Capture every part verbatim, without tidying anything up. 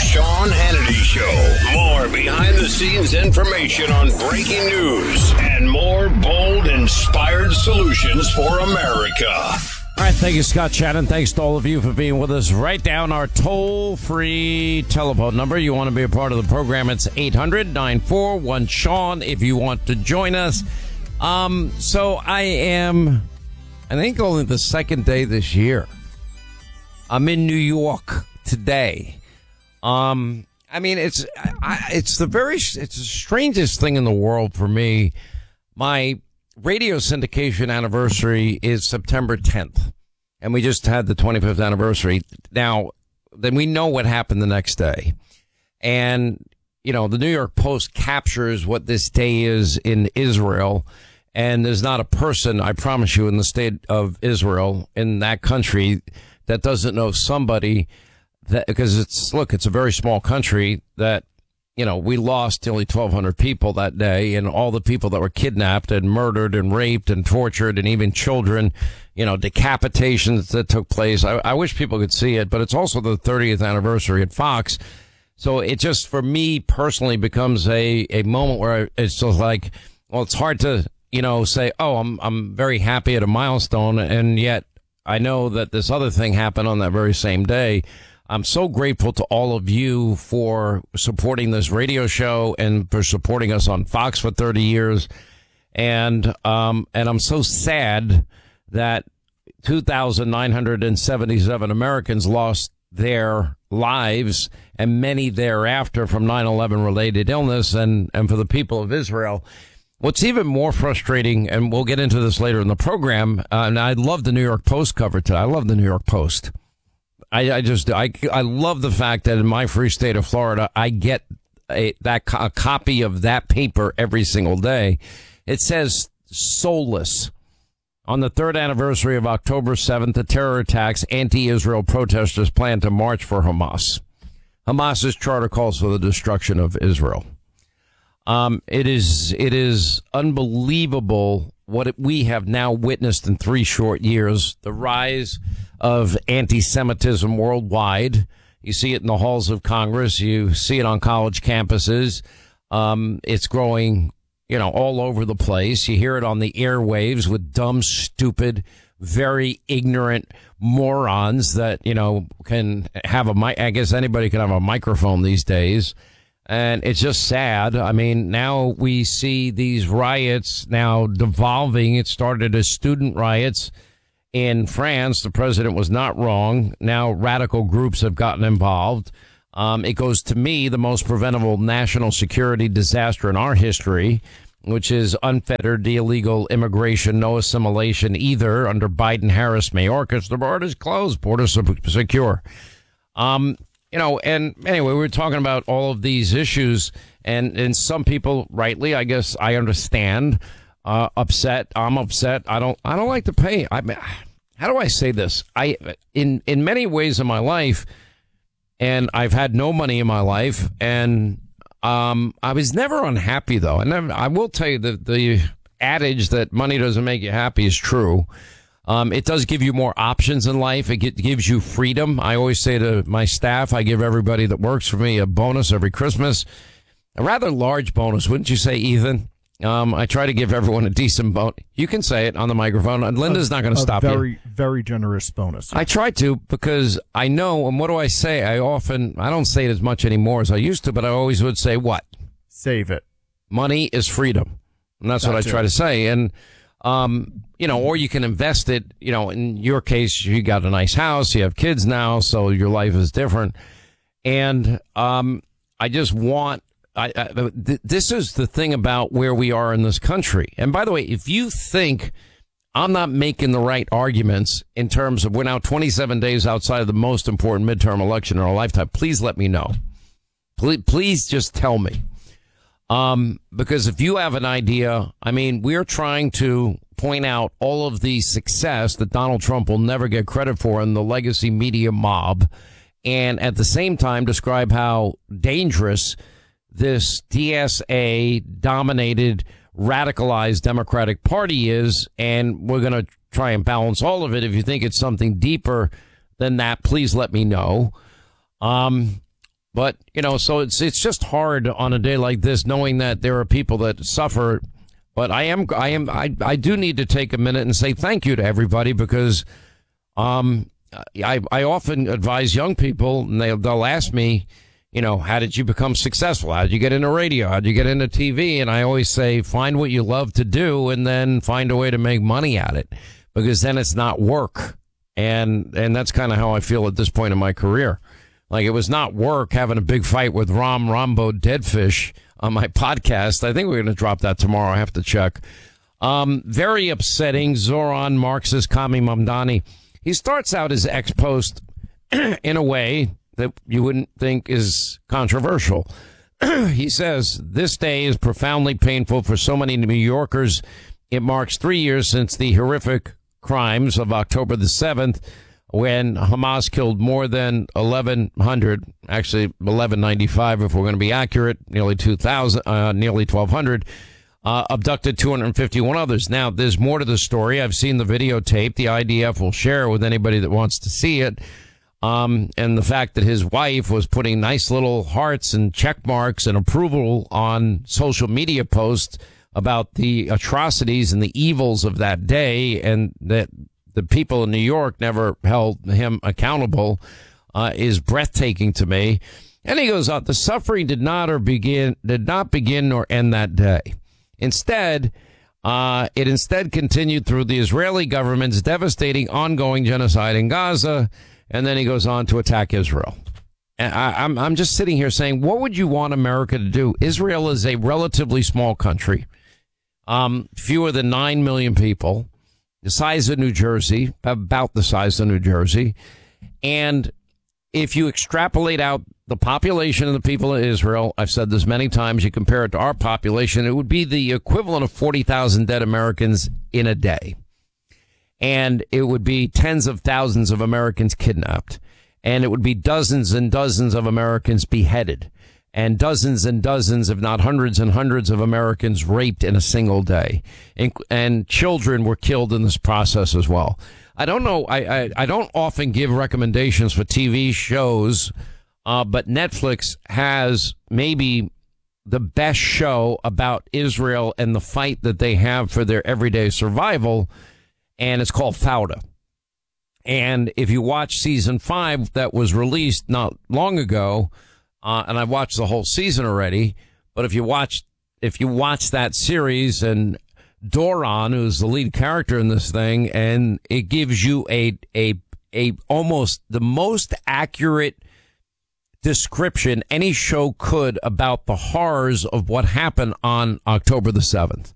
Sean Hannity Show. More behind-the-scenes information on breaking news and more bold, inspired solutions for America. All right, thank you, Scott Shannon. Thanks to all of you for being with us. Write down our toll-free telephone number. You want to be a part of the program, it's eight hundred, nine four one, Sean if you want to join us. Um, so I am, I think, only the second day this year. I'm in New York today. Um, I mean, it's I, it's the very it's the strangest thing in the world for me. My radio syndication anniversary is September tenth, and we just had the twenty-fifth anniversary. Now, then we know what happened the next day. And, you know, the New York Post captures what this day is in Israel, and there's not a person, I promise you, in the state of Israel, in that country, that doesn't know somebody that, because it's, look, it's a very small country that, you know, we lost nearly twelve hundred people that day, and all the people that were kidnapped and murdered and raped and tortured, and even children, you know, decapitations that took place. I, I wish people could see it, but it's also the thirtieth anniversary at Fox. So it just, for me personally, becomes a, a moment where it's just like, well, it's hard to, you know, say, oh, I'm, I'm very happy at a milestone. And yet I know that this other thing happened on that very same day. I'm so grateful to all of you for supporting this radio show and for supporting us on Fox for thirty years. And, um, and I'm so sad that two thousand nine hundred seventy-seven Americans lost their lives, and many thereafter from nine eleven related illness. And, and for the people of Israel, what's even more frustrating, and we'll get into this later in the program, uh, and I love the New York Post cover today. I love the New York Post. I, I just, I, I love the fact that in my free state of Florida, I get a, that co- a copy of that paper every single day. It says, soulless. On the third anniversary of October seventh, the terror attacks, anti-Israel protesters plan to march for Hamas. Hamas's charter calls for the destruction of Israel. Um, it is, it is unbelievable what it, we have now witnessed in three short years. The rise of anti-Semitism worldwide. You see it in the halls of Congress. You see it on college campuses. Um, it's growing, you know, all over the place. You hear it on the airwaves with dumb, stupid, very ignorant morons that, you know, can have a mic. I guess anybody can have a microphone these days. And it's just sad. I mean, now we see these riots now devolving. It started as student riots in France. The president was not wrong. Now radical groups have gotten involved. Um, it goes, to me, the most preventable national security disaster in our history, which is unfettered illegal immigration, no assimilation either under Biden-Harris Mayorkas. The border is closed, border secure. Um, you know, and anyway, we were talking about all of these issues, and, and some people, rightly, I guess I understand, uh, upset. I'm upset. I don't, I don't like to pay. I mean, how do I say this? I, in, in many ways in my life, and I've had no money in my life, and um, I was never unhappy, though. And I, I will tell you that the adage that money doesn't make you happy is true. Um, it does give you more options in life. It get, gives you freedom. I always say to my staff, I give everybody that works for me a bonus every Christmas, a rather large bonus, wouldn't you say, Ethan? Um, I try to give everyone a decent bonus. You can say it on the microphone. And Linda's not going to stop you. Very, very generous bonus. I try to, because I know, and what do I say? I often, I don't say it as much anymore as I used to, but I always would say what? Save it. Money is freedom. And that's, that's what I try it. to say. And, um, you know, or you can invest it, you know, in your case, you got a nice house, you have kids now, so your life is different. And, um, I just want, I, I th- this is the thing about where we are in this country. And by the way, if you think I'm not making the right arguments in terms of we're now twenty-seven days outside of the most important midterm election in our lifetime, please let me know. Please, please just tell me. Um, because if you have an idea, I mean, we're trying to point out all of the success that Donald Trump will never get credit for in the legacy media mob, and at the same time describe how dangerous this D S A-dominated, radicalized Democratic Party is, and we're going to try and balance all of it. If you think it's something deeper than that, please let me know. Um, But, you know, so it's it's just hard on a day like this, knowing that there are people that suffer. But I am I am I, I do need to take a minute and say thank you to everybody, because um I I often advise young people, and they they'll ask me, you know, how did you become successful? How did you get into radio? How did you get into T V? And I always say, find what you love to do and then find a way to make money at it, because then it's not work. And and that's kind of how I feel at this point in my career. Like, it was not work having a big fight with Ram Rambo Deadfish on my podcast. I think we're going to drop that tomorrow. I have to check. Um, very upsetting. Zoran Marxist Kami Mamdani. He starts out his ex post in a way that you wouldn't think is controversial. He says, this day is profoundly painful for so many New Yorkers. It marks three years since the horrific crimes of October the seventh, when Hamas killed more than eleven hundred, actually eleven ninety-five if we're going to be accurate, nearly two thousand, uh, nearly twelve hundred, uh, abducted two hundred fifty-one others. Now, there's more to the story. I've seen the videotape. The I D F will share it with anybody that wants to see it. Um, and the fact that his wife was putting nice little hearts and check marks and approval on social media posts about the atrocities and the evils of that day, and that the people in New York never held him accountable, uh, is breathtaking to me. And he goes on, the suffering did not or begin, did not begin nor end that day. Instead, uh, it instead continued through the Israeli government's devastating ongoing genocide in Gaza. And then he goes on to attack Israel. And I, I'm, I'm just sitting here saying, what would you want America to do? Israel is a relatively small country, um, fewer than nine million people. The size of New Jersey, about the size of New Jersey. And if you extrapolate out the population of the people of Israel, I've said this many times, you compare it to our population, it would be the equivalent of forty thousand dead Americans in a day. And it would be tens of thousands of Americans kidnapped. And it would be dozens and dozens of Americans beheaded. And dozens and dozens, if not hundreds and hundreds of Americans raped in a single day. And, and children were killed in this process as well. I don't know. I, I, I don't often give recommendations for T V shows, uh, but Netflix has maybe the best show about Israel and the fight that they have for their everyday survival. And it's called Fauda. And if you watch season five that was released not long ago, Uh, and I watched the whole season already. But if you watch, if you watch that series, and Doron, who's the lead character in this thing, and it gives you a, a, a almost the most accurate description any show could about the horrors of what happened on October the seventh.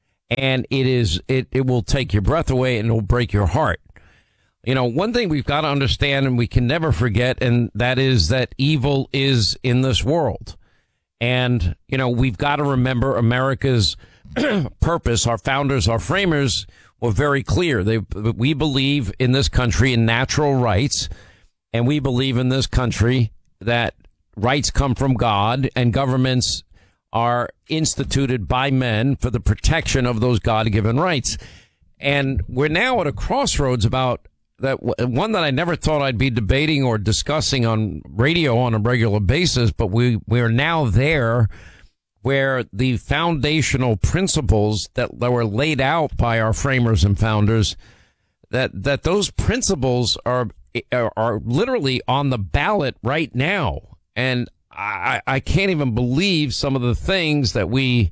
And it is, it, it will take your breath away and it will break your heart. You know, one thing we've got to understand, and we can never forget, and that is that evil is in this world. And, you know, we've got to remember America's purpose. Our founders, our framers were very clear. They, we believe in this country in natural rights, and we believe in this country that rights come from God and governments are instituted by men for the protection of those God-given rights. And we're now at a crossroads about that, one that I never thought I'd be debating or discussing on radio on a regular basis, but we, we're now there where the foundational principles that, that were laid out by our framers and founders, that, that those principles are, are, are literally on the ballot right now. And I, I can't even believe some of the things that we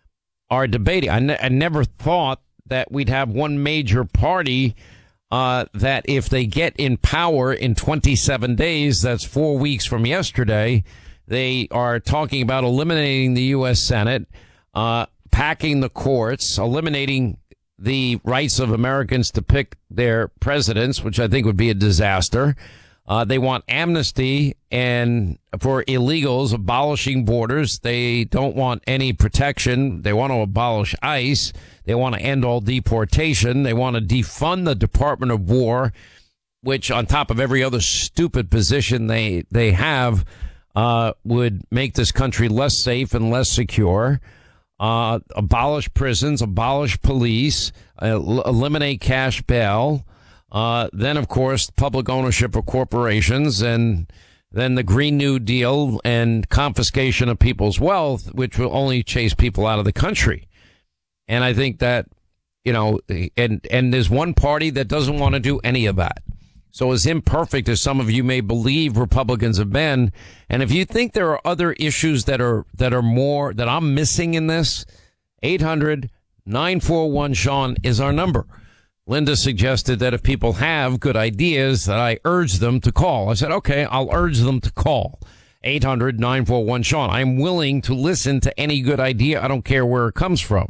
are debating. I, ne- I never thought that we'd have one major party Uh, that if they get in power in twenty-seven days, that's four weeks from yesterday, they are talking about eliminating the U S Senate, uh, packing the courts, eliminating the rights of Americans to pick their presidents, which I think would be a disaster. Uh, they want amnesty and for illegals, abolishing borders. They don't want any protection. They want to abolish ICE. They want to end all deportation. They want to defund the Department of War, which on top of every other stupid position they, they have, uh, would make this country less safe and less secure. Uh, abolish prisons, abolish police, uh, eliminate cash bail. Uh, then, of course, public ownership of corporations and than the Green New Deal and confiscation of people's wealth, which will only chase people out of the country. And I think that, you know, and, and there's one party that doesn't want to do any of that. So as imperfect as some of you may believe Republicans have been, and if you think there are other issues that are, that are more, that I'm missing in this, eight hundred nine four one Sean is our number. Linda suggested that if people have good ideas, that I urge them to call. I said, okay, I'll urge them to call. eight hundred nine four one Sean. I'm willing to listen to any good idea. I don't care where it comes from.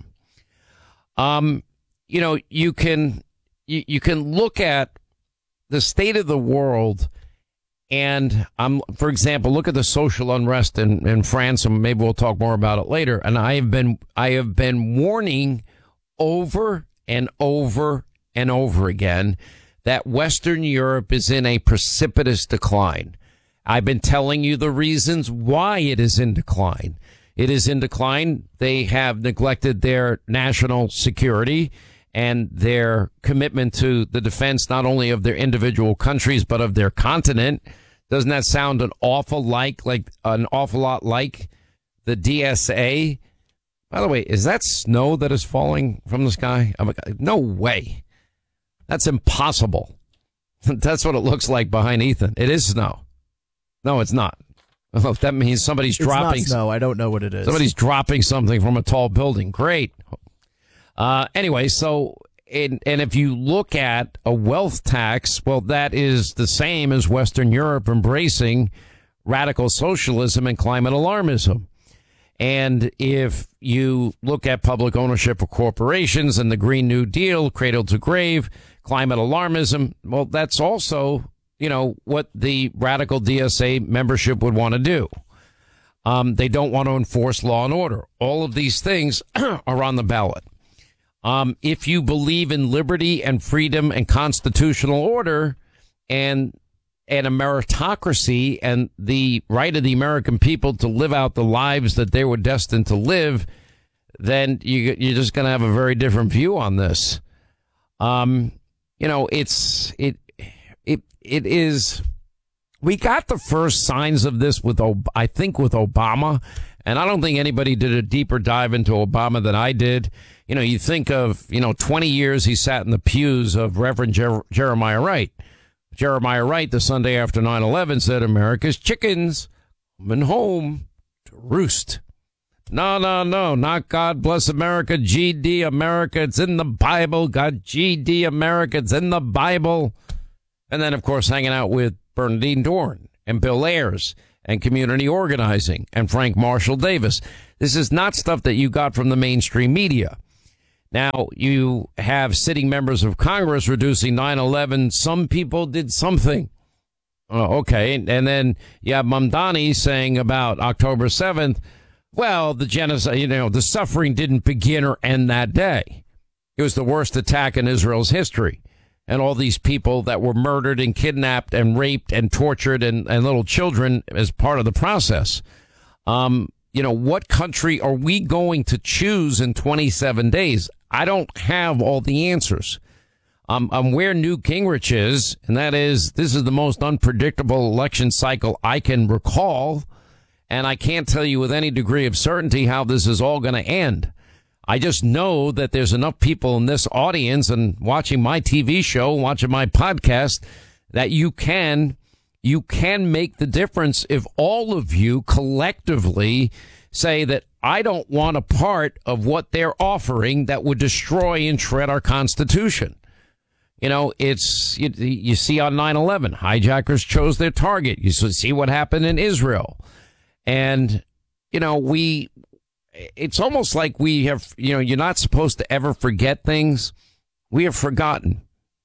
Um, you know, you can, you, you can look at the state of the world and, um, for example, look at the social unrest in, in France, and maybe we'll talk more about it later. And I have been, I have been warning over and over and over again that Western Europe is in a precipitous decline. I've been telling you the reasons why it is in decline. It is in decline. They have neglected their national security and their commitment to the defense, not only of their individual countries, but of their continent. Doesn't that sound an awful like, like an awful lot like the D S A? By the way, is that snow that is falling from the sky? Oh my God, no way. That's impossible. That's what it looks like behind Ethan. It is snow. No, it's not. Oh, that means somebody's it's dropping. Not snow. I don't know what it is. Somebody's dropping something from a tall building. Great. Uh, anyway, so, and, and if you look at a wealth tax, well, that is the same as Western Europe embracing radical socialism and climate alarmism. And if you look at public ownership of corporations and the Green New Deal, cradle to grave, climate alarmism, well, that's also, you know, what the radical D S A membership would want to do. Um, they don't want to enforce law and order. All of these things are on the ballot. Um, if you believe in liberty and freedom and constitutional order and and a meritocracy and the right of the American people to live out the lives that they were destined to live, then you, you're just going to have a very different view on this. Um, you know, it's it it it is. We got the first signs of this with, I think, with Obama, and I don't think anybody did a deeper dive into Obama than I did. You know, you think of, you know, twenty years he sat in the pews of Reverend Jer- Jeremiah Wright. Jeremiah Wright, the Sunday after nine eleven, said, America's chickens coming home to roost. No, no, no, not God bless America, G D America, it's in the Bible. God, G D America, it's in the Bible. And then, of course, hanging out with Bernardine Dohrn and Bill Ayers and community organizing and Frank Marshall Davis. This is not stuff that you got from the mainstream media. Now, you have sitting members of Congress reducing nine eleven. Some people did something. Oh, okay. And then you have Mamdani saying about October seventh, well, the genocide, you know, the suffering didn't begin or end that day. It was the worst attack in Israel's history. And all these people that were murdered and kidnapped and raped and tortured and, and little children as part of the process. Um, you know, what country are we going to choose in twenty-seven days? I don't have all the answers. Um, I'm where Newt Gingrich is, and that is this is the most unpredictable election cycle I can recall. And I can't tell you with any degree of certainty how this is all going to end. I just know that there's enough people in this audience and watching my T V show, watching my podcast, that you can, you can make the difference if all of you collectively say that I don't want a part of what they're offering that would destroy and shred our Constitution. You know, it's, you, you see on nine eleven, hijackers chose their target. You see what happened in Israel. And, you know, we, it's almost like we have, you know, you're not supposed to ever forget things. We have forgotten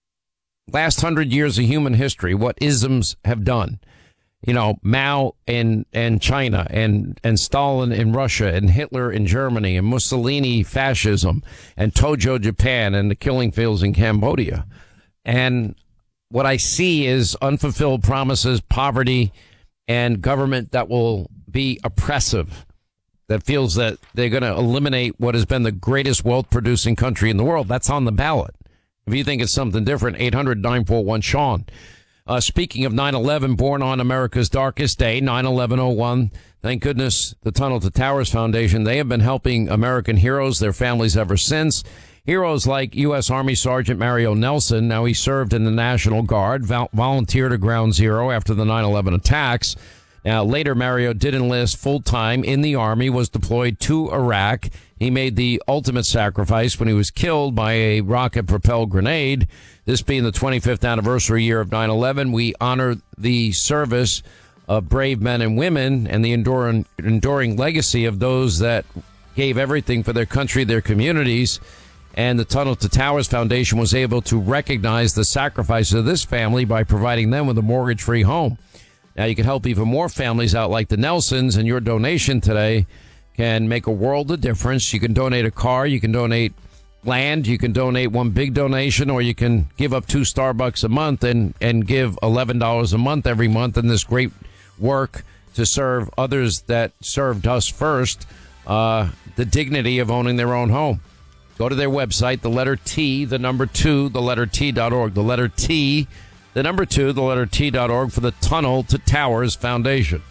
last hundred years of human history, what isms have done. You know, Mao in, in China and, and Stalin in Russia and Hitler in Germany and Mussolini fascism and Tojo Japan and the killing fields in Cambodia. And what I see is unfulfilled promises, poverty, and government that will be oppressive, that feels that they're going to eliminate what has been the greatest wealth-producing country in the world. That's on the ballot. If you think it's something different, eight hundred nine four one Sean. Uh, speaking of nine eleven, born on America's darkest day, nine eleven oh one, thank goodness the Tunnel to Towers Foundation, they have been helping American heroes, their families ever since. Heroes like U S. Army Sergeant Mario Nelson. Now, he served in the National Guard, vol- volunteered at Ground Zero after the nine eleven attacks. Now, later, Mario did enlist full-time in the Army, was deployed to Iraq. He made the ultimate sacrifice when he was killed by a rocket-propelled grenade. This being the twenty-fifth anniversary year of nine eleven, we honor the service of brave men and women and the enduring, enduring legacy of those that gave everything for their country, their communities. And the Tunnel to Towers Foundation was able to recognize the sacrifice of this family by providing them with a mortgage-free home. Now, you can help even more families out like the Nelsons, and your donation today can make a world of difference. You can donate a car, you can donate land, you can donate one big donation, or you can give up two Starbucks a month and, and give eleven dollars a month every month in this great work to serve others that served us first, uh, the dignity of owning their own home. Go to their website, the letter T, the number two, the letter T dot org, the letter T, the number two, the letter T dot org for the Tunnel to Towers Foundation.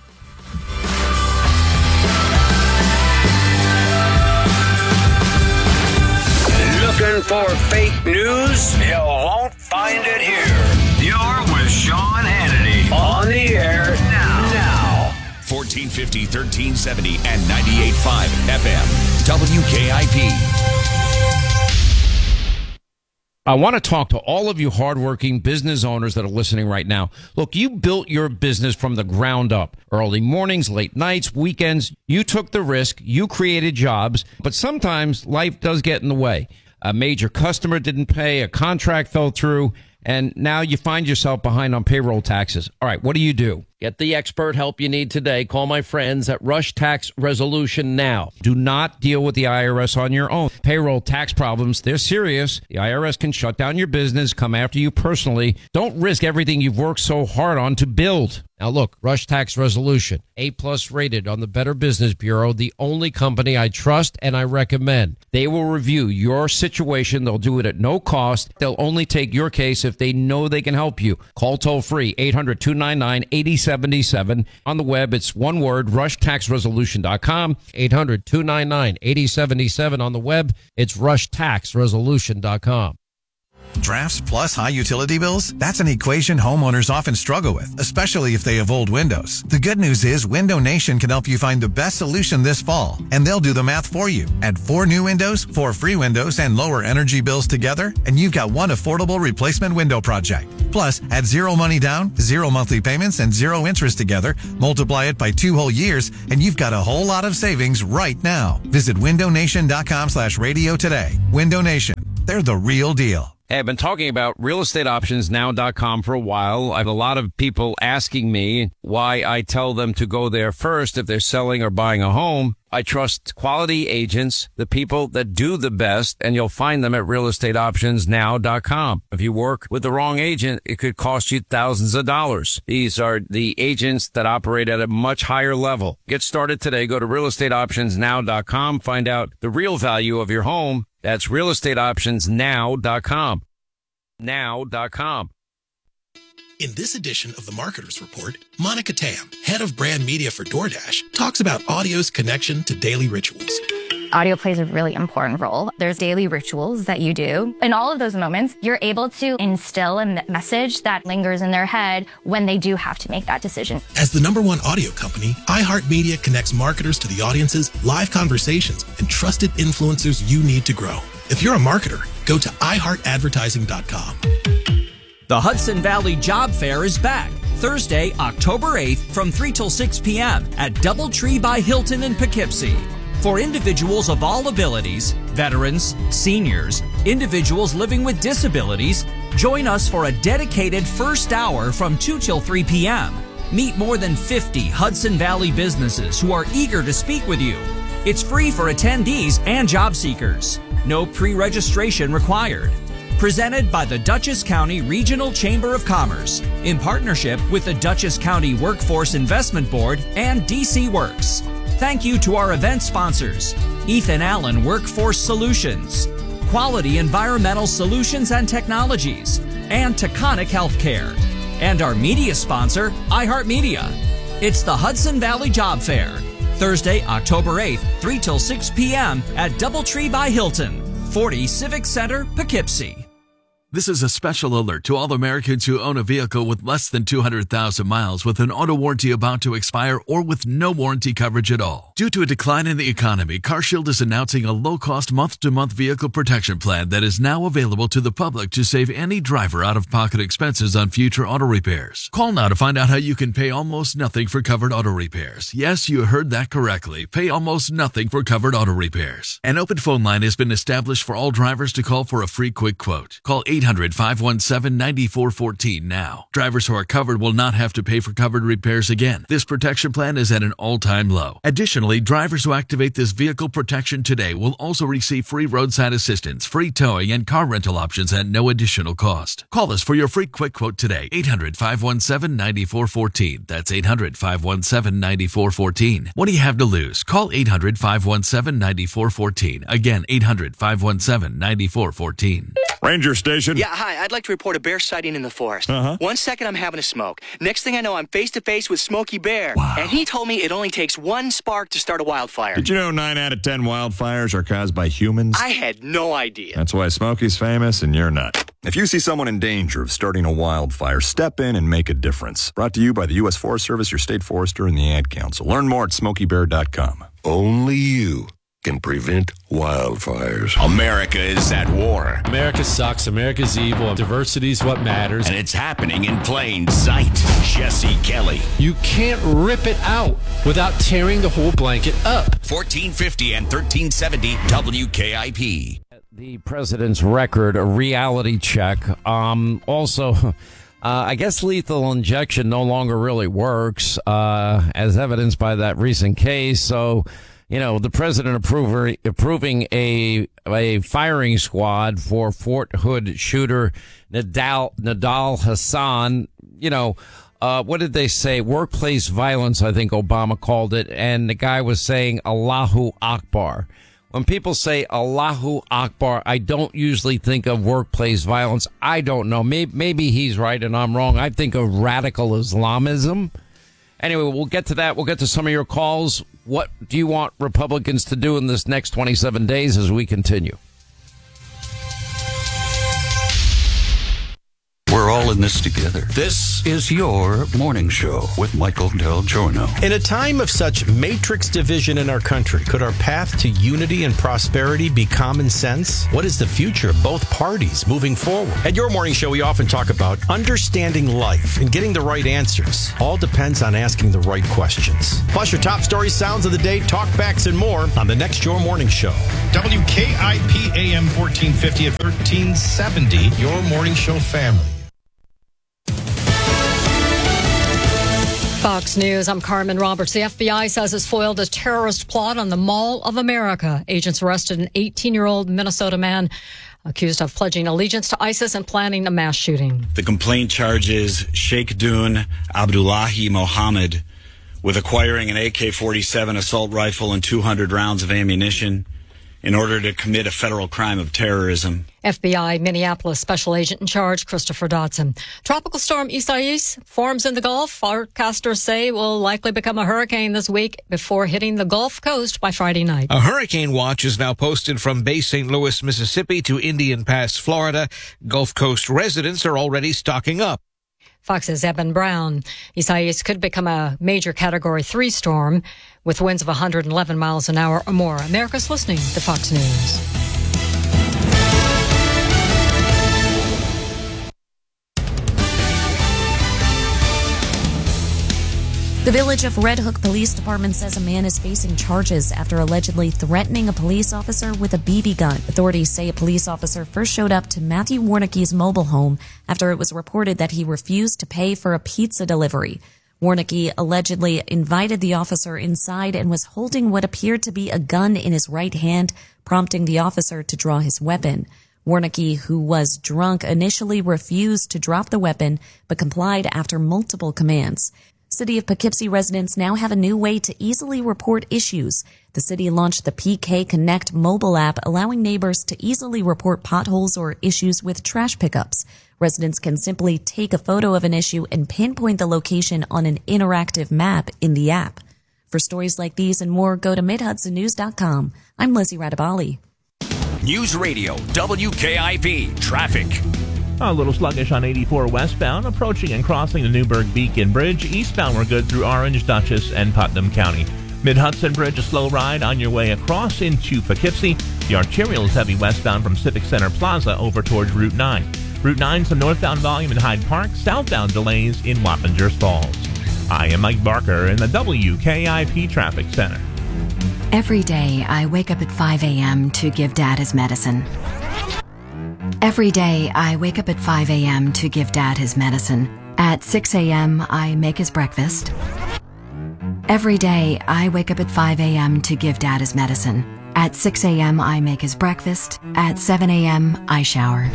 Looking for fake news? You won't find it here. You're with Sean Hannity on the air now. Now. fourteen fifty, thirteen seventy, and ninety-eight point five F M. W K I P. I want to talk to all of you hardworking business owners that are listening right now. Look, you built your business from the ground up. Early mornings, late nights, weekends. You took the risk. You created jobs. But sometimes life does get in the way. A major customer didn't pay. A contract fell through. And now you find yourself behind on payroll taxes. All right, what do you do? Get the expert help you need today. Call my friends at Rush Tax Resolution now. Do not deal with the I R S on your own. Payroll tax problems, they're serious. The I R S can shut down your business, come after you personally. Don't risk everything you've worked so hard on to build. Now look, Rush Tax Resolution, A-plus rated on the Better Business Bureau, the only company I trust and I recommend. They will review your situation. They'll do it at no cost. They'll only take your case if they know they can help you. Call toll free, eight hundred, two nine nine, eight zero seven seven. On the web, it's one word, rush tax resolution dot com. eight hundred, two nine nine, eight zero seven seven. On the web, it's rush tax resolution dot com. Drafts plus high utility bills? That's an equation homeowners often struggle with, especially if they have old windows. The good news is Window Nation can help you find the best solution this fall, and they'll do the math for you. Add four new windows, four free windows, and lower energy bills together, and you've got one affordable replacement window project. Plus, add zero money down, zero monthly payments, and zero interest together, multiply it by two whole years, and you've got a whole lot of savings right now. Visit window nation dot com slash radio today. Window Nation. They're the real deal. Hey, I've been talking about real estate options now dot com for a while. I have a lot of people asking me why I tell them to go there first if they're selling or buying a home. I trust quality agents, the people that do the best, and you'll find them at real estate options now dot com. If you work with the wrong agent, it could cost you thousands of dollars. These are the agents that operate at a much higher level. Get started today. Go to real estate options now dot com. Find out the real value of your home. That's real estate options now dot com. now dot com. In this edition of the Marketer's Report, Monica Tam, head of brand media for DoorDash, talks about audio's connection to daily rituals. Audio plays a really important role. There's daily rituals that you do. In all of those moments, you're able to instill a message that lingers in their head when they do have to make that decision. As the number one audio company, iHeartMedia connects marketers to the audiences, live conversations, and trusted influencers you need to grow. If you're a marketer, go to i heart advertising dot com. The Hudson Valley Job Fair is back Thursday, October eighth from three till six p.m. at Doubletree by Hilton in Poughkeepsie. For individuals of all abilities, veterans, seniors, individuals living with disabilities, join us for a dedicated first hour from two till three p.m. Meet more than fifty Hudson Valley businesses who are eager to speak with you. It's free for attendees and job seekers. No pre-registration required. Presented by the Dutchess County Regional Chamber of Commerce in partnership with the Dutchess County Workforce Investment Board and D C Works. Thank you to our event sponsors, Ethan Allen Workforce Solutions, Quality Environmental Solutions and Technologies, and Taconic Healthcare. And our media sponsor, iHeartMedia. It's the Hudson Valley Job Fair, Thursday, October eighth, three till six p.m. at Doubletree by Hilton, forty Civic Center, Poughkeepsie. This is a special alert to all Americans who own a vehicle with less than two hundred thousand miles with an auto warranty about to expire or with no warranty coverage at all. Due to a decline in the economy, CarShield is announcing a low-cost month-to-month vehicle protection plan that is now available to the public to save any driver out-of-pocket expenses on future auto repairs. Call now to find out how you can pay almost nothing for covered auto repairs. Yes, you heard that correctly. Pay almost nothing for covered auto repairs. An open phone line has been established for all drivers to call for a free quick quote. Call eight hundred, five one seven, nine four one four now. Drivers who are covered will not have to pay for covered repairs again. This protection plan is at an all-time low. Additionally, drivers who activate this vehicle protection today will also receive free roadside assistance, free towing, and car rental options at no additional cost. Call us for your free quick quote today. eight hundred, five one seven, nine four one four. That's eight hundred, five one seven, nine four one four. What do you have to lose? Call eight hundred, five one seven, nine four one four. Again, eight hundred, five one seven, nine four one four. Ranger Station. Yeah, hi. I'd like to report a bear sighting in the forest. Uh-huh. One second, I'm having a smoke. Next thing I know, I'm face-to-face with Smokey Bear. Wow. And he told me it only takes one spark to start a wildfire. Did you know nine out of ten wildfires are caused by humans? I had no idea. That's why Smokey's famous and you're not. If you see someone in danger of starting a wildfire, step in and make a difference. Brought to you by the U S Forest Service, your state forester, and the Ad Council. Learn more at smokey bear dot com. Only you can prevent wildfires. America is at war. America sucks. America's evil. Diversity's what matters. And it's happening in plain sight. Jesse Kelly. You can't rip it out without tearing the whole blanket up. fourteen fifty and thirteen seventy W K I P. The president's record, a reality check. Um, also, uh, I guess lethal injection no longer really works, uh, as evidenced by that recent case. So, you know, the president approver, approving a a firing squad for Fort Hood shooter Nadal, Nadal Hassan. You know, uh, what did they say? Workplace violence, I think Obama called it. And the guy was saying Allahu Akbar. When people say Allahu Akbar, I don't usually think of workplace violence. I don't know. Maybe, maybe he's right and I'm wrong. I think of radical Islamism. Anyway, we'll get to that. We'll get to some of your calls. What do you want Republicans to do in this next twenty-seven days as we continue? We're all in this together. This is your morning show with Michael Del Giorno. In a time of such matrix division in our country, could our path to unity and prosperity be common sense? What is the future of both parties moving forward? At your morning show, we often talk about understanding life and getting the right answers. All depends on asking the right questions. Plus your top stories, sounds of the day, talkbacks, and more on the next Your Morning Show. W K I P A M fourteen fifty at thirteen seventy, Your Morning Show family. Fox News, I'm Carmen Roberts. The F B I says it's foiled a terrorist plot on the Mall of America. Agents arrested an eighteen-year-old Minnesota man accused of pledging allegiance to ISIS and planning a mass shooting. The complaint charges Sheikh Dun Abdullahi Mohammed with acquiring an A K forty-seven assault rifle and two hundred rounds of ammunition in order to commit a federal crime of terrorism. F B I Minneapolis Special Agent in Charge, Christopher Dodson. Tropical storm Isaias forms in the Gulf. Forecasters say will likely become a hurricane this week before hitting the Gulf Coast by Friday night. A hurricane watch is now posted from Bay Saint Louis, Mississippi to Indian Pass, Florida. Gulf Coast residents are already stocking up. Fox's Eben Brown. Isaias could become a major Category three storm with winds of one hundred eleven miles an hour or more. America's listening to Fox News. The Village of Red Hook Police Department says a man is facing charges after allegedly threatening a police officer with a B B gun. Authorities say a police officer first showed up to Matthew Warnicke's mobile home after it was reported that he refused to pay for a pizza delivery. Warnicke allegedly invited the officer inside and was holding what appeared to be a gun in his right hand, prompting the officer to draw his weapon. Warnicke, who was drunk, initially refused to drop the weapon but complied after multiple commands. City of Poughkeepsie residents now have a new way to easily report issues. The city launched the P K Connect mobile app, allowing neighbors to easily report potholes or issues with trash pickups. Residents can simply take a photo of an issue and pinpoint the location on an interactive map in the app. For stories like these and more, go to mid hudson news dot com. I'm Lizzie Radabali. News Radio W K I P traffic. A little sluggish on eighty-four westbound, approaching and crossing the Newburgh-Beacon Bridge. Eastbound, we're good through Orange, Dutchess, and Putnam County. Mid-Hudson Bridge, a slow ride on your way across into Poughkeepsie. The arterial is heavy westbound from Civic Center Plaza over towards Route nine. Route nine, some northbound volume in Hyde Park. Southbound delays in Wappingers Falls. I am Mike Barker in the W K I P Traffic Center. Every day, I wake up at five a.m. to give Dad his medicine. Every day, I wake up at five a.m. to give Dad his medicine. At six a.m., I make his breakfast. Every day, I wake up at five a.m. to give Dad his medicine. At six a.m., I make his breakfast. At seven a.m., I shower.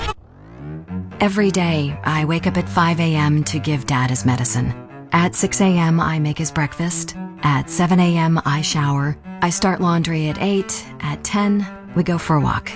Every day, I wake up at five a.m. to give Dad his medicine. At six a.m., I make his breakfast. At seven a.m., I shower. I start laundry at eight. At ten, we go for a walk.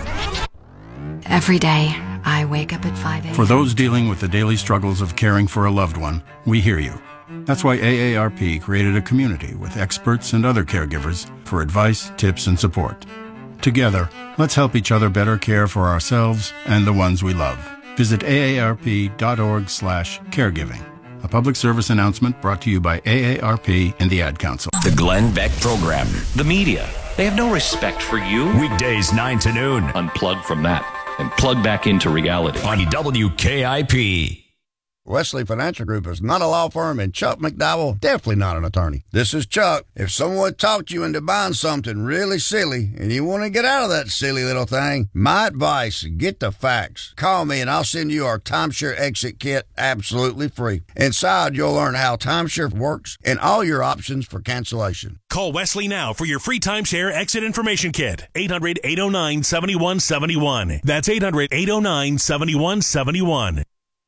Every day, I wake up at five a.m. For those dealing with the daily struggles of caring for a loved one, we hear you. That's why A A R P created a community with experts and other caregivers for advice, tips, and support. Together, let's help each other better care for ourselves and the ones we love. Visit A A R P dot org slash caregiving. A public service announcement brought to you by A A R P and the Ad Council. The Glenn Beck Program. The media, they have no respect for you. Weekdays nine to noon. Unplug from that and plug back into reality. On W K I P. Wesley Financial Group is not a law firm, and Chuck McDowell, definitely not an attorney. This is Chuck. If someone talked you into buying something really silly and you want to get out of that silly little thing, my advice, get the facts. Call me and I'll send you our timeshare exit kit absolutely free. Inside, you'll learn how timeshare works and all your options for cancellation. Call Wesley now for your free timeshare exit information kit. eight hundred, eight oh nine, seven one seven one. That's eight hundred, eight oh nine, seven one seven one.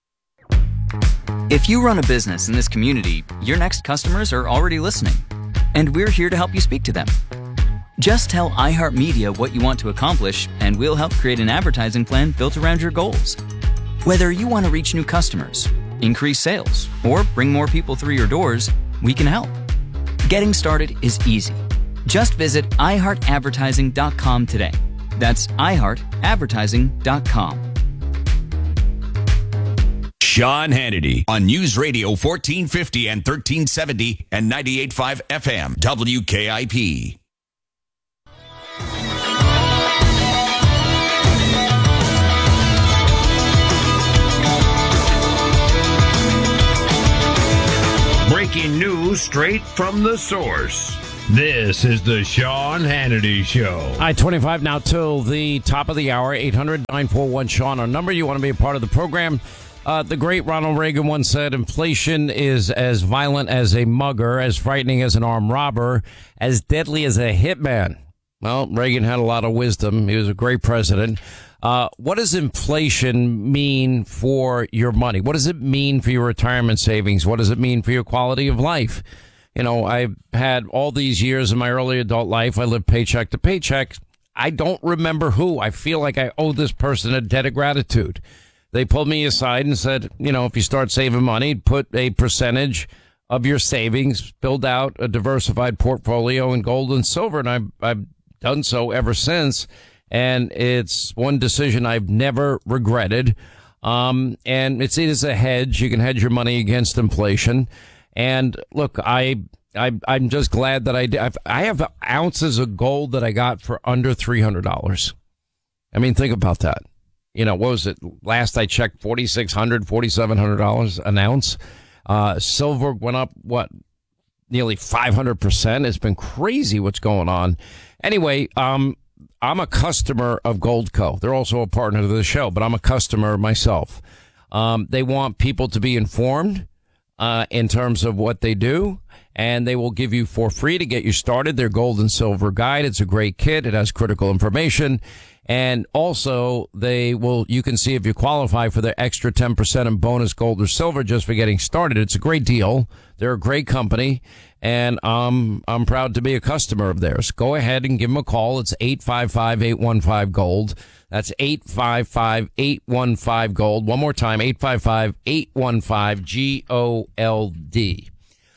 If you run a business in this community, your next customers are already listening, and we're here to help you speak to them. Just tell iHeartMedia what you want to accomplish, and we'll help create an advertising plan built around your goals. Whether you want to reach new customers, increase sales, or bring more people through your doors, we can help. Getting started is easy. Just visit i heart advertising dot com today. That's i heart advertising dot com. Sean Hannity on News Radio fourteen fifty and thirteen seventy and ninety-eight point five F M W K I P. Breaking news straight from the source. This is the Sean Hannity Show. I twenty-five now till the top of the hour. eight hundred, nine four one, Sean. Our number. You want to be a part of the program. Uh, the great Ronald Reagan once said, inflation is as violent as a mugger, as frightening as an armed robber, as deadly as a hitman. Well, Reagan had a lot of wisdom. He was a great president. Uh, what does inflation mean for your money? What does it mean for your retirement savings? What does it mean for your quality of life? You know, I've had all these years in my early adult life. I lived paycheck to paycheck. I don't remember who. I feel like I owe this person a debt of gratitude. They pulled me aside and said, you know, if you start saving money, put a percentage of your savings, build out a diversified portfolio in gold and silver. And I've, I've done so ever since. And it's one decision I've never regretted. Um, and it's, it is a hedge. You can hedge your money against inflation. And look, I, I, I'm just glad that I did. I've, I have ounces of gold that I got for under three hundred dollars. I mean, think about that. You know, what was it? Last I checked, forty-six hundred dollars, forty-seven hundred dollars an ounce. Uh, silver went up, what, nearly five hundred percent. It's been crazy what's going on. Anyway, um, I'm a customer of Goldco. They're also a partner to the show, but I'm a customer myself. Um, they want people to be informed uh, in terms of what they do, and they will give you for free to get you started their gold and silver guide. It's a great kit. It has critical information. And also, they will, you can see if you qualify for their extra ten percent in bonus gold or silver just for getting started. It's a great deal. They're a great company, and um, I'm proud to be a customer of theirs. Go ahead and give them a call. It's eight five five, eight one five, GOLD. That's eight five five, eight one five, GOLD. One more time, eight five five, eight one five, G O L D.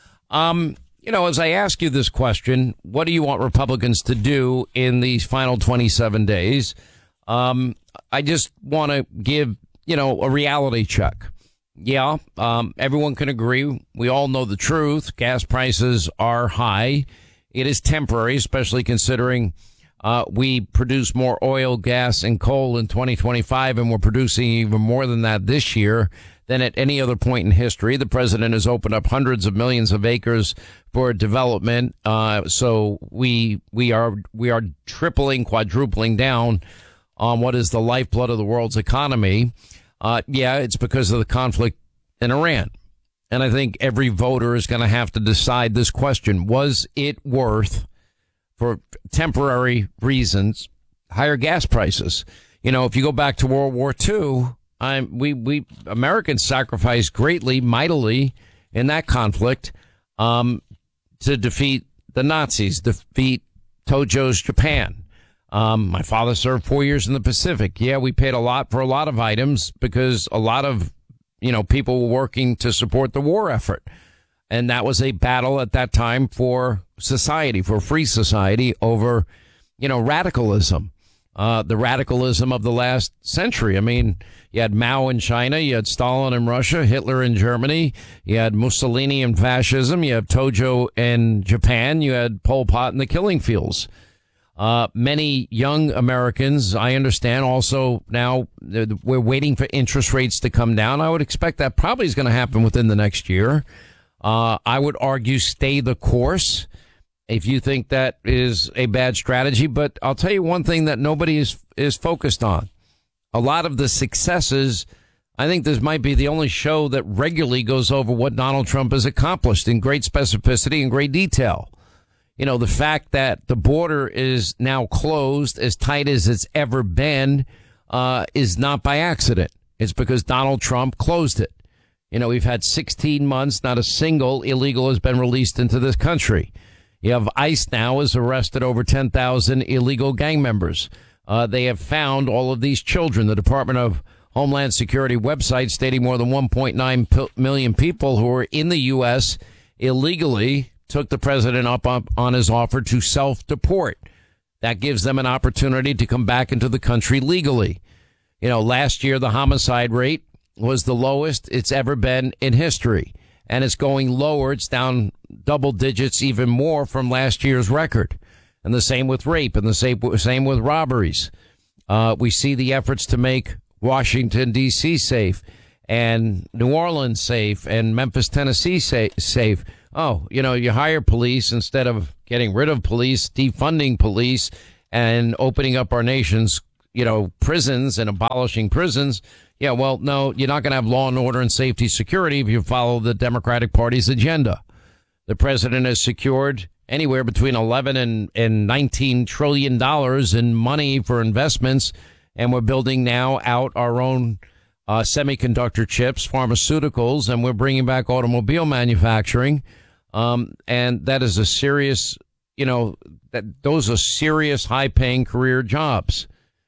Um, you know, as I ask you this question, what do you want Republicans to do in these final twenty-seven days? Um, I just want to give, you know, a reality check. Yeah, um, everyone can agree. We all know the truth. Gas prices are high. It is temporary, especially considering uh, we produce more oil, gas, and coal in twenty twenty-five, and we're producing even more than that this year than at any other point in history. The president has opened up hundreds of millions of acres for development. Uh, so we we are we are tripling, quadrupling down on what is the lifeblood of the world's economy. Uh, yeah, it's because of the conflict in Iran. And I think every voter is going to have to decide this question. Was it worth, for temporary reasons, higher gas prices? You know, if you go back to World War Two, I'm, we, we, Americans sacrificed greatly, mightily in that conflict, um, to defeat the Nazis, defeat Tojo's Japan. Um, my father served four years in the Pacific. Yeah, we paid a lot for a lot of items because a lot of, you know, people were working to support the war effort. And that was a battle at that time for society, for free society over, you know, radicalism, uh, the radicalism of the last century. I mean, you had Mao in China, you had Stalin in Russia, Hitler in Germany, you had Mussolini in fascism, you have Tojo in Japan, you had Pol Pot in the killing fields. Uh, many young Americans, I understand, also now we're waiting for interest rates to come down. I would expect that probably is going to happen within the next year. Uh, I would argue stay the course if you think that is a bad strategy. But I'll tell you one thing that nobody is, is focused on. A lot of the successes, I think this might be the only show that regularly goes over what Donald Trump has accomplished in great specificity and great detail. You know, the fact that the border is now closed as tight as it's ever been uh, is not by accident. It's because Donald Trump closed it. You know, we've had sixteen months. Not a single illegal has been released into this country. You have ICE now has arrested over ten thousand illegal gang members. Uh, they have found all of these children. The Department of Homeland Security website stating more than one point nine million people who are in the U S illegally took the president up on, on his offer to self-deport. That gives them an opportunity to come back into the country legally. You know, last year, the homicide rate was the lowest it's ever been in history. And it's going lower. It's down double digits, even more from last year's record. And the same with rape and the same, same with robberies. Uh, we see the efforts to make Washington, D C safe and New Orleans safe and Memphis, Tennessee safe. Oh, you know, you hire police instead of getting rid of police, defunding police and opening up our nation's, you know, prisons and abolishing prisons. Yeah, well, no, you're not going to have law and order and safety security if you follow the Democratic Party's agenda. The president has secured anywhere between eleven and, and nineteen trillion dollars in money for investments. And we're building now out our own uh, semiconductor chips, pharmaceuticals, and we're bringing back automobile manufacturing. Um, and that is a serious, you know, that those are serious high paying career jobs.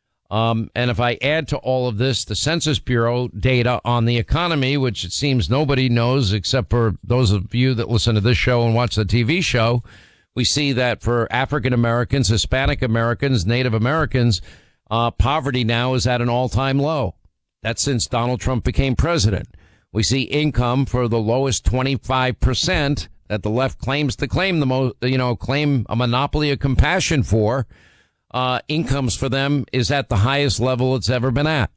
Um, and if I add to all of this, the Census Bureau data on the economy, which it seems nobody knows except for those of you that listen to this show and watch the T V show, we see that for African Americans, Hispanic Americans, Native Americans, uh, poverty now is at an all time low. That's since Donald Trump became president. We see income for the lowest twenty-five percent that the left claims to claim the most, you know, claim a monopoly of compassion for. Uh, incomes for them is at the highest level it's ever been at.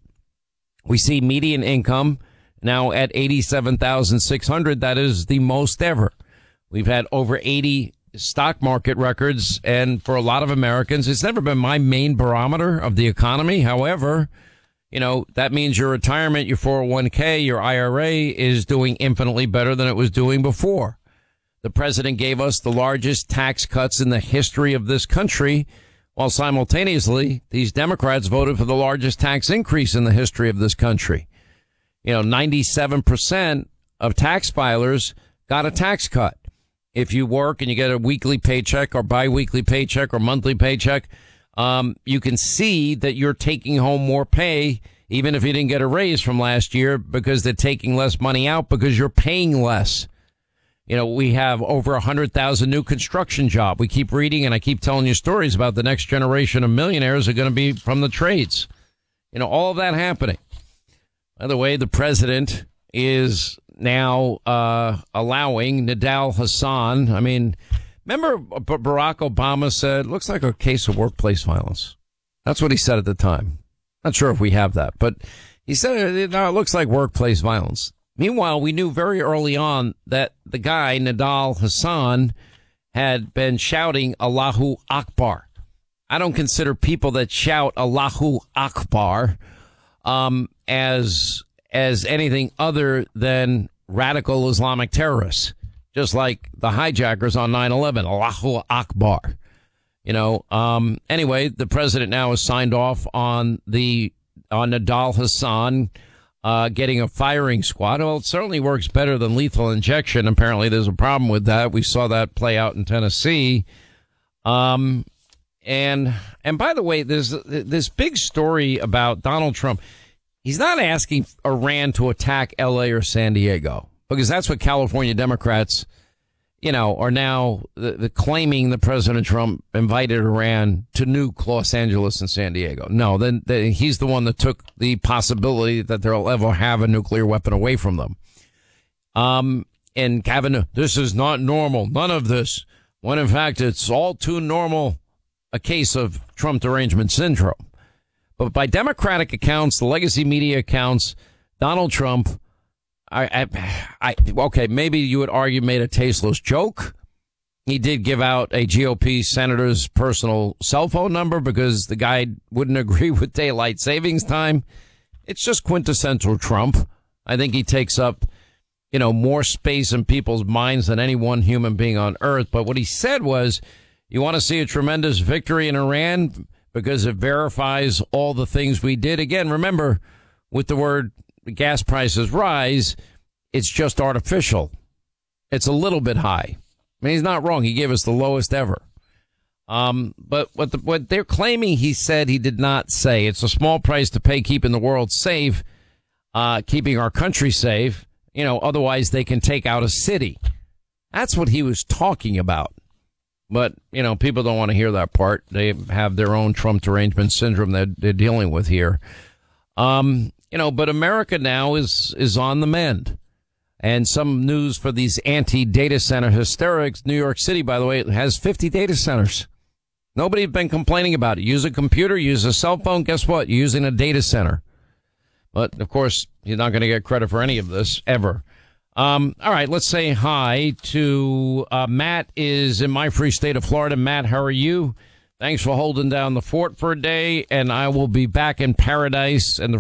We see median income now at eighty-seven thousand six hundred. That is the most ever. We've had over eighty stock market records. And for a lot of Americans, it's never been my main barometer of the economy. However, you know, that means your retirement, your four oh one k, your I R A is doing infinitely better than it was doing before. The president gave us the largest tax cuts in the history of this country, while simultaneously these Democrats voted for the largest tax increase in the history of this country. You know, ninety-seven percent of tax filers got a tax cut. If you work and you get a weekly paycheck or biweekly paycheck or monthly paycheck, um, you can see that you're taking home more pay, even if you didn't get a raise from last year, because they're taking less money out because you're paying less. You know, we have over one hundred thousand new construction jobs. We keep reading and I keep telling you stories about the next generation of millionaires are going to be from the trades. You know, all of that happening. By the way, the president is now uh, allowing Nidal Hasan. I mean, remember Barack Obama said, looks like a case of workplace violence. That's what he said at the time. Not sure if we have that, but he said, no, it looks like workplace violence. Meanwhile, we knew very early on that the guy, Nidal Hasan, had been shouting Allahu Akbar. I don't consider people that shout Allahu Akbar um, as as anything other than radical Islamic terrorists, just like the hijackers on nine eleven, Allahu Akbar. You know, um, anyway, the president now has signed off on the on Nidal Hasan uh, getting a firing squad. Well, it certainly works better than lethal injection. Apparently, there's a problem with that. We saw that play out in Tennessee. Um, and and by the way, there's this big story about Donald Trump. He's not asking Iran to attack L A or San Diego, because that's what California Democrats, you know, are now the, the claiming that President Trump invited Iran to nuke Los Angeles and San Diego. No, then the, he's the one that took the possibility that they'll ever have a nuclear weapon away from them. Um, and Kavanaugh, this is not normal. None of this. When in fact, it's all too normal, a case of Trump derangement syndrome. But by Democratic accounts, the legacy media accounts, Donald Trump, I, I, I, okay, maybe you would argue made a tasteless joke. He did give out a G O P senator's personal cell phone number because the guy wouldn't agree with daylight savings time. It's just quintessential Trump. I think he takes up, you know, more space in people's minds than any one human being on earth. But what he said was, you want to see a tremendous victory in Iran because it verifies all the things we did. Again, remember, with the word gas prices rise, it's just artificial. It's a little bit high. I mean, he's not wrong. He gave us the lowest ever. Um, but what the, what they're claiming he said, he did not say. It's a small price to pay keeping the world safe, uh, keeping our country safe. You know, otherwise they can take out a city. That's what he was talking about. But, you know, people don't want to hear that part. They have their own Trump derangement syndrome that they're dealing with here. Um, you know, but America now is, is on the mend. And some news for these anti-data center hysterics. New York City, by the way, has fifty data centers. Nobody has been complaining about it. Use a computer, use a cell phone. Guess what? You're using a data center. But, of course, you're not going to get credit for any of this ever. Um, all right, let's say hi to uh, Matt is in my free state of Florida. Matt, how are you? Thanks for holding down the fort for a day, and I will be back in paradise and the